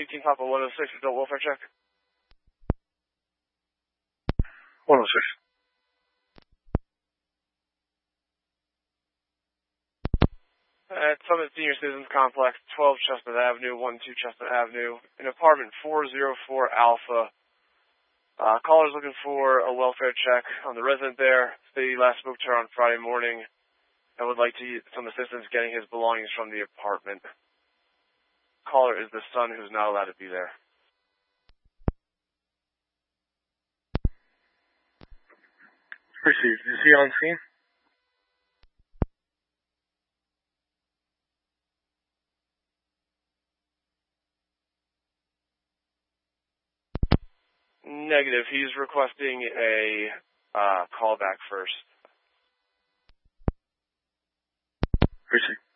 18 Papa 106, adult welfare check. 106. At Summit Senior Citizens Complex, 12 Chestnut Avenue, 12 Chestnut Avenue, in apartment 404 Alpha. Caller's looking for a welfare check on the resident there. They last spoke to her on Friday morning and would like some assistance getting his belongings from the apartment. Caller is the son who's not allowed to be there. Received. Is he on scene? Negative. He's requesting a callback first. Received.